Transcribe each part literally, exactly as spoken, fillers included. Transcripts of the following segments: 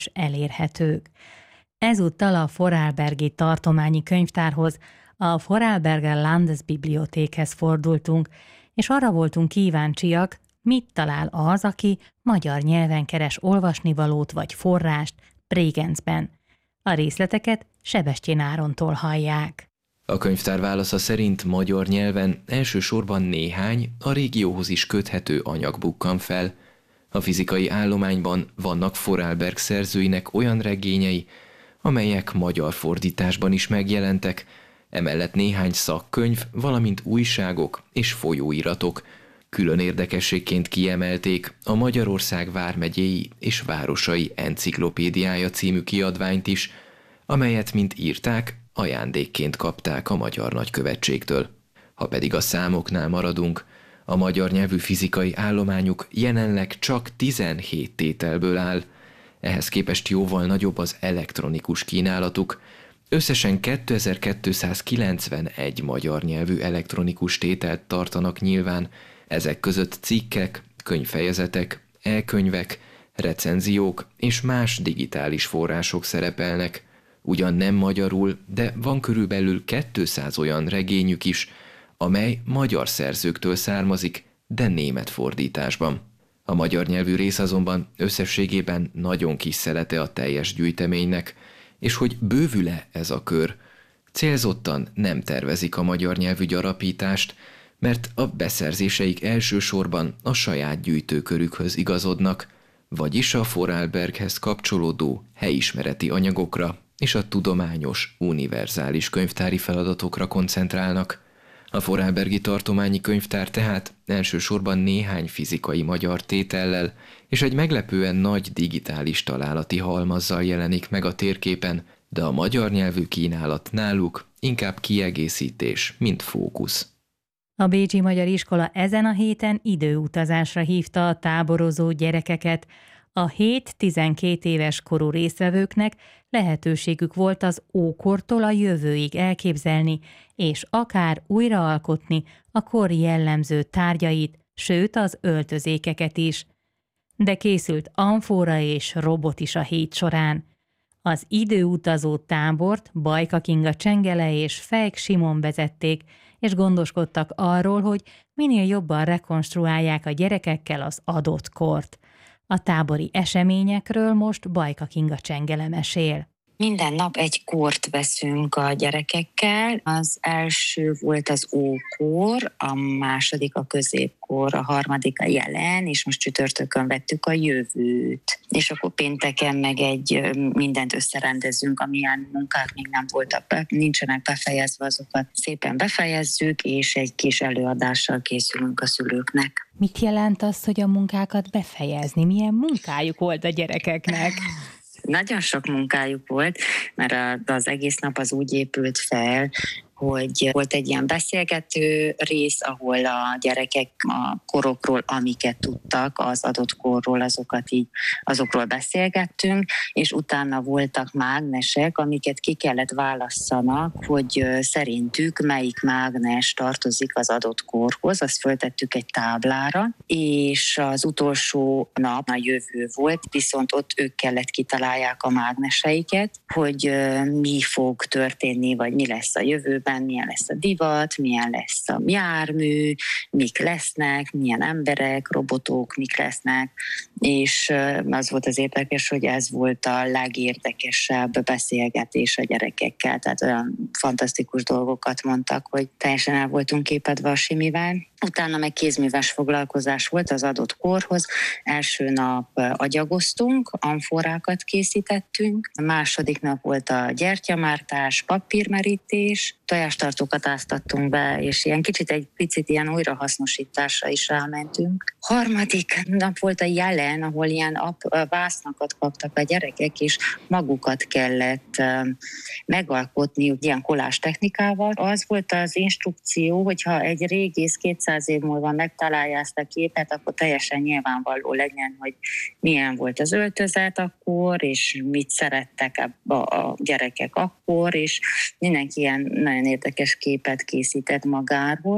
elérhetők. Ezúttal a Vorarlbergi tartományi könyvtárhoz, a Vorarlberger Landesbibliothekhez fordultunk, és arra voltunk kíváncsiak, mit talál az, aki magyar nyelven keres olvasnivalót vagy forrást Bregenzben. A részleteket Sebestyén Árontól hallják. A könyvtár válasza szerint magyar nyelven elsősorban néhány, a régióhoz is köthető anyag bukkan fel. A fizikai állományban vannak Vorarlberg szerzőinek olyan regényei, amelyek magyar fordításban is megjelentek, emellett néhány szakkönyv, valamint újságok és folyóiratok. Külön érdekességként kiemelték a Magyarország vármegyéi és városai enciklopédiája című kiadványt is, amelyet, mint írták, ajándékként kapták a magyar nagykövetségtől. Ha pedig a számoknál maradunk, a magyar nyelvű fizikai állományuk jelenleg csak tizenhét tételből áll, ehhez képest jóval nagyobb az elektronikus kínálatuk. Összesen kétezer-kétszázkilencvenegy magyar nyelvű elektronikus tételt tartanak nyilván, ezek között cikkek, könyvfejezetek, e-könyvek, recenziók és más digitális források szerepelnek. Ugyan nem magyarul, de van körülbelül kétszáz olyan regényük is, amely magyar szerzőktől származik, de német fordításban. A magyar nyelvű rész azonban összességében nagyon kis szelete a teljes gyűjteménynek, és hogy bővül-e ez a kör, célzottan nem tervezik a magyar nyelvű gyarapítást, mert a beszerzéseik elsősorban a saját gyűjtőkörükhöz igazodnak, vagyis a Vorarlberghez kapcsolódó helyismereti anyagokra és a tudományos, univerzális könyvtári feladatokra koncentrálnak. A Vorarlbergi tartományi könyvtár tehát elsősorban néhány fizikai magyar tétellel és egy meglepően nagy digitális találati halmazzal jelenik meg a térképen, de a magyar nyelvű kínálat náluk inkább kiegészítés, mint fókusz. A Bécsi Magyar Iskola ezen a héten időutazásra hívta a táborozó gyerekeket. A hét-tizenkét éves korú résztvevőknek lehetőségük volt az ókortól a jövőig elképzelni, és akár újraalkotni a kor jellemző tárgyait, sőt az öltözékeket is. De készült amfora és robot is a hét során. Az időutazó tábort Bajka Kinga Csengele és Fejk Simon vezették, és gondoskodtak arról, hogy minél jobban rekonstruálják a gyerekekkel az adott kort. A tábori eseményekről most Bajka Kinga Csengele mesél. Minden nap egy kort veszünk a gyerekekkel. Az első volt az ókor, a második a középkor, a harmadik a jelen, és most csütörtökön vettük a jövőt. És akkor pénteken meg egy mindent összerendezünk, amilyen munkák még nem voltak be, nincsenek befejezve, azokat szépen befejezzük, és egy kis előadással készülünk a szülőknek. Mit jelent az, hogy a munkákat befejezni? Milyen munkájuk volt a gyerekeknek? Nagyon sok munkájuk volt, mert az egész nap az úgy épült fel, hogy volt egy ilyen beszélgető rész, ahol a gyerekek a korokról, amiket tudtak, az adott korról, azokat így, azokról beszélgettünk, és utána voltak mágnesek, amiket ki kellett válasszanak, hogy szerintük melyik mágnes tartozik az adott korhoz, azt föltettük egy táblára, és az utolsó nap a jövő volt, viszont ott ők kellett kitalálják a mágneseiket, hogy mi fog történni, vagy mi lesz a jövőben, milyen lesz a divat, milyen lesz a jármű, mik lesznek, milyen emberek, robotok, mik lesznek, és az volt az érdekes, hogy ez volt a legérdekesebb beszélgetés a gyerekekkel, tehát olyan fantasztikus dolgokat mondtak, hogy teljesen el voltunk képedve a simivel. Utána meg kézműves foglalkozás volt az adott korhoz. Első nap agyagoztunk, amforákat készítettünk. A második nap volt a gyertyamártás, papírmerítés, tojástartókat áztattunk be, és ilyen kicsit egy picit ilyen újrahasznosításra is rámentünk. Harmadik nap volt a jelen, ahol ilyen ap- vásznakat kaptak a gyerekek, és magukat kellett uh, megalkotni ilyen kolás technikával. Az volt az instrukció, hogyha egy régész kétszáz év múlva megtalálja ezt a képet, akkor teljesen nyilvánvaló legyen, hogy milyen volt az öltözet akkor, és mit szerettek ebbe a gyerekek akkor, és mindenki ilyen nagyon érdekes képet készített magáról.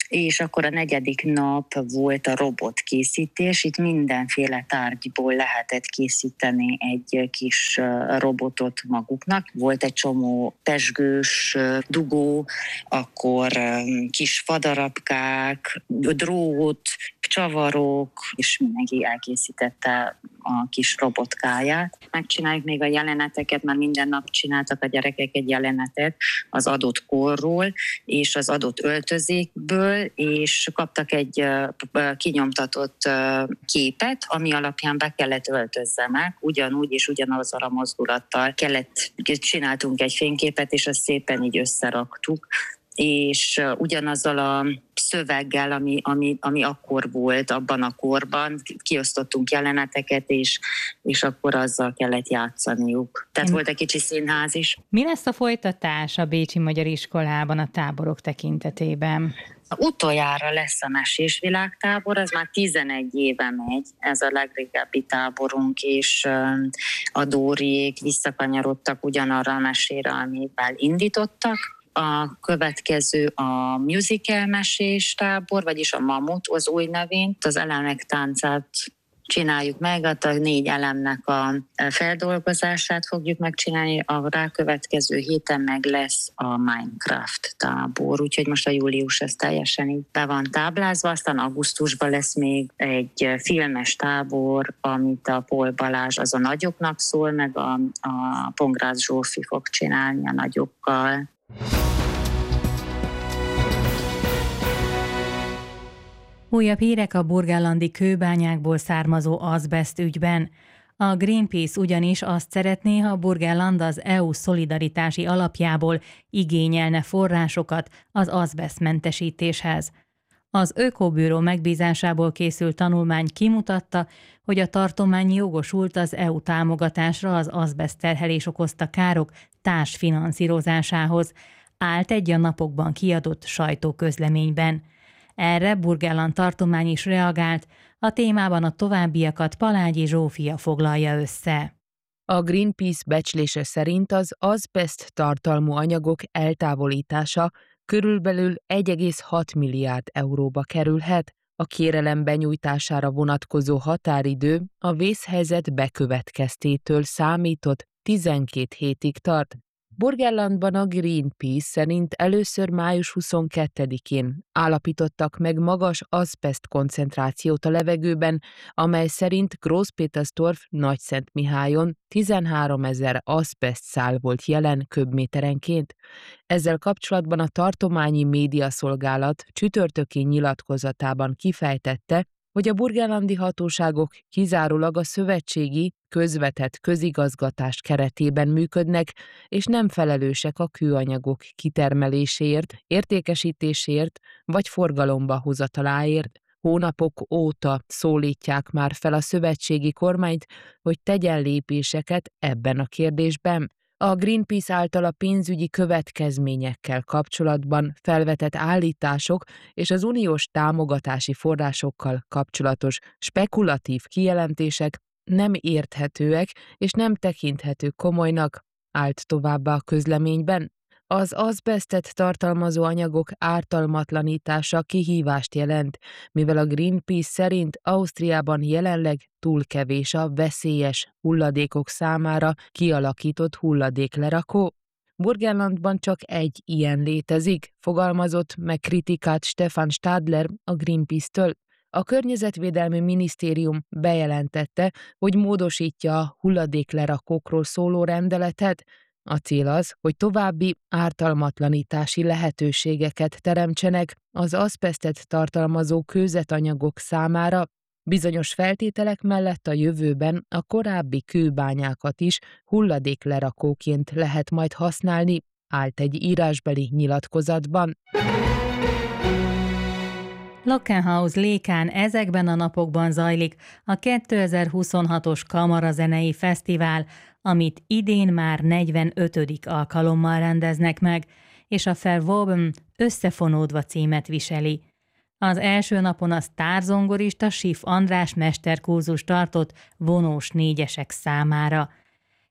és akkor a negyedik nap volt a robotkészítés. Itt mindenféle tárgyból lehetett készíteni egy kis robotot maguknak. Volt egy csomó pezsgős dugó, akkor kis fadarabkák, drót, csavarok, és mindenki elkészítette a kis robotkáját. Megcsináljuk még a jeleneteket, mert minden nap csináltak a gyerekek egy jelenetet az adott korról, és az adott öltözékből, és kaptak egy kinyomtatott képet, ami alapján be kellett öltözzenek, ugyanúgy és ugyanazzal a mozdulattal kellett, csináltunk egy fényképet, és azt szépen így összeraktuk, és ugyanazzal a szöveggel, ami, ami, ami akkor volt abban a korban, kiosztottunk jeleneteket, és, és akkor azzal kellett játszaniuk. Tehát volt egy kicsi színház is. Mi lesz a folytatás a Bécsi Magyar Iskolában a táborok tekintetében? Utoljára lesz a Mesés Világtábor, az már tizenegy éve megy, ez a legrégebbi táborunk, és a Dóriék visszakanyarodtak ugyanarra a mesére, amivel indítottak. A következő a musical mesés tábor, vagyis a Mamut, az új nevén, az elemek táncát csináljuk meg, a négy elemnek a feldolgozását fogjuk megcsinálni, a rákövetkező héten meg lesz a Minecraft tábor, úgyhogy most a július ez teljesen így be van táblázva, aztán augusztusban lesz még egy filmes tábor, amit a Pól Balázs, az a nagyoknak szól, meg a, a Pongrácz Zsófi fog csinálni a nagyokkal. Újabb hírek a burgenlandi kőbányákból származó azbeszt ügyben. A Greenpeace ugyanis azt szeretné, ha Burgenland az é u szolidaritási alapjából igényelne forrásokat az azbesztmentesítéshez. Az Ökobűró megbízásából készült tanulmány kimutatta, hogy a tartomány jogosult az é u támogatásra az azbesztterhelés okozta károk társfinanszírozásához, állt egy a napokban kiadott sajtóközleményben. Erre Burgenland tartomány is reagált, a témában a továbbiakat Palágyi Zsófia foglalja össze. A Greenpeace becslése szerint az azbeszt tartalmú anyagok eltávolítása körülbelül egy egész hat milliárd euróba kerülhet. A kérelem benyújtására vonatkozó határidő a vészhelyzet bekövetkeztétől számított tizenkét hétig tart. Burgenlandban a Greenpeace szerint először május huszonkettedikén állapítottak meg magas azbeszt koncentrációt a levegőben, amely szerint Grosspetersdorf Nagyszentmihályon tizenháromezer azbeszt szál volt jelen köbméterenként. Ezzel kapcsolatban a tartományi médiaszolgálat csütörtöki nyilatkozatában kifejtette, hogy a burgenlandi hatóságok kizárólag a szövetségi közvetett közigazgatás keretében működnek, és nem felelősek a kőanyagok kitermeléséért, értékesítéséért vagy forgalomba hozataláért. Hónapok óta szólítják már fel a szövetségi kormányt, hogy tegyen lépéseket ebben a kérdésben. A Greenpeace által a pénzügyi következményekkel kapcsolatban felvetett állítások és az uniós támogatási forrásokkal kapcsolatos spekulatív kijelentések nem érthetőek és nem tekinthető komolynak, állt továbbá a közleményben. Az azbesztet tartalmazó anyagok ártalmatlanítása kihívást jelent, mivel a Greenpeace szerint Ausztriában jelenleg túl kevés a veszélyes hulladékok számára kialakított hulladéklerakó. Burgenlandban csak egy ilyen létezik, fogalmazott meg kritikát Stefan Stadler a Greenpeace-től. A Környezetvédelmi Minisztérium bejelentette, hogy módosítja a hulladéklerakókról szóló rendeletet. A cél az, hogy további ártalmatlanítási lehetőségeket teremtsenek az azbesztet tartalmazó kőzetanyagok számára, bizonyos feltételek mellett a jövőben a korábbi kőbányákat is hulladéklerakóként lehet majd használni, állt egy írásbeli nyilatkozatban. Lockenhaus Lékán ezekben a napokban zajlik a kétezer-huszonhatos Kamarazenei Fesztivál, amit idén már negyvenötödik alkalommal rendeznek meg, és a Verwoben összefonódva címet viseli. Az első napon a sztárzongorista Schiff András mesterkurzus tartott vonós négyesek számára.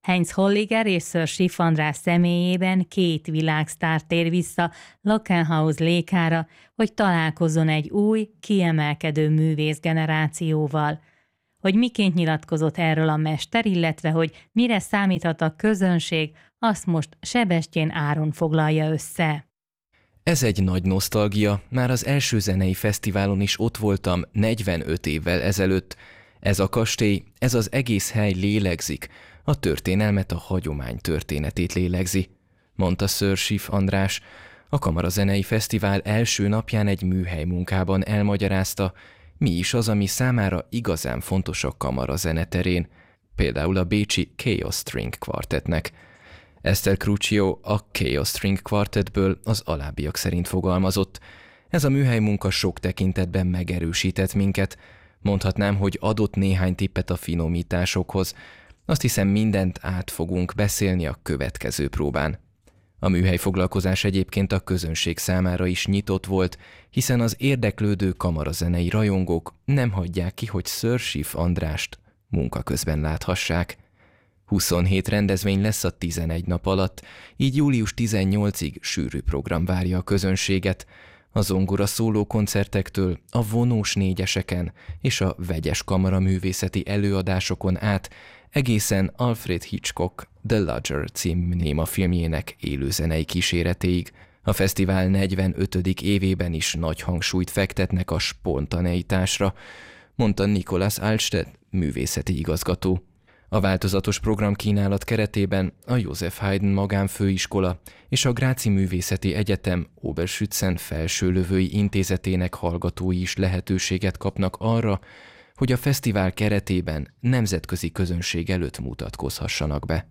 Heinz Holliger és Sir Schiff András személyében két világsztár tér vissza Lockenhaus lékára, hogy találkozzon egy új, kiemelkedő művészgenerációval. Hogy miként nyilatkozott erről a mester, illetve hogy mire számíthat a közönség, azt most Sebestyén Áron foglalja össze. Ez egy nagy nosztalgia, már az első zenei fesztiválon is ott voltam negyvenöt évvel ezelőtt. Ez a kastély, ez az egész hely lélegzik, a történelmet, a hagyomány történetét lélegzi, mondta Sir Schiff András. A Kamarazenei Fesztivál első napján egy műhely munkában elmagyarázta, mi is az, ami számára igazán fontos a kamarazene terén, például a bécsi Chaos String Quartetnek. Esther Cruccio a Chaos String Quartetből az alábbiak szerint fogalmazott. Ez a műhely munka sok tekintetben megerősített minket. Mondhatnám, hogy adott néhány tippet a finomításokhoz. Azt hiszem, mindent át fogunk beszélni a következő próbán. A műhely foglalkozás egyébként a közönség számára is nyitott volt, hiszen az érdeklődő kamarazenei rajongók nem hagyják ki, hogy Sir Schiff Andrást munka közben láthassák. huszonhét rendezvény lesz a tizenegy nap alatt, így július tizennyolcadikáig sűrű program várja a közönséget. A zongora szóló koncertektől, a vonós négyeseken és a vegyes kamaraművészeti előadásokon át egészen Alfred Hitchcock The Lodger című némafilmjének élőzenei kíséretéig. A fesztivál negyvenötödik évében is nagy hangsúlyt fektetnek a spontaneitásra, mondta Nicholas Alstedt, művészeti igazgató. A változatos programkínálat keretében a Joseph Haydn magánfőiskola és a Gráci Művészeti Egyetem Oberschützen felsőlövői intézetének hallgatói is lehetőséget kapnak arra, hogy a fesztivál keretében nemzetközi közönség előtt mutatkozhassanak be.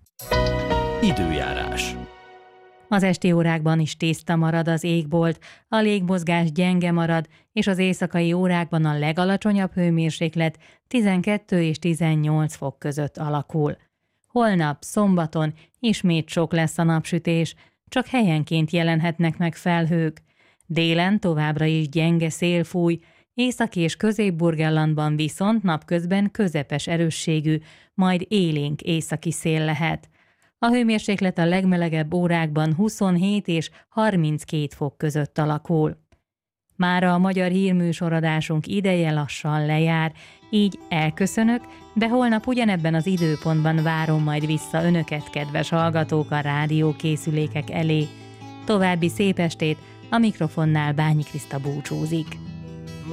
Időjárás. Az esti órákban is tiszta marad az égbolt, a légmozgás gyenge marad, és az éjszakai órákban a legalacsonyabb hőmérséklet tizenkettő és tizennyolc fok között alakul. Holnap, szombaton ismét sok lesz a napsütés, csak helyenként jelenhetnek meg felhők. Délen továbbra is gyenge szél fúj, Északi és Közép-Burgenlandban viszont napközben közepes erősségű, majd élénk északi szél lehet. A hőmérséklet a legmelegebb órákban huszonhét és harminckét fok között alakul. Mára a magyar hírműsoradásunk ideje lassan lejár, így elköszönök, de holnap ugyanebben az időpontban várom majd vissza önöket, kedves hallgatók, a rádiókészülékek elé. További szép estét, a mikrofonnál Bányi Kriszta búcsúzik.